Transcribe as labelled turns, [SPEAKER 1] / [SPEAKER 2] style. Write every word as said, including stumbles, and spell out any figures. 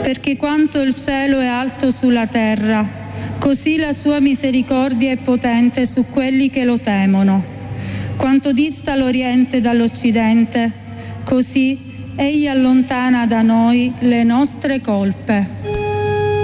[SPEAKER 1] perché quanto il cielo è alto sulla terra, così la sua misericordia è potente su quelli che lo temono. Quanto dista l'Oriente dall'Occidente, così Egli allontana da noi le nostre colpe.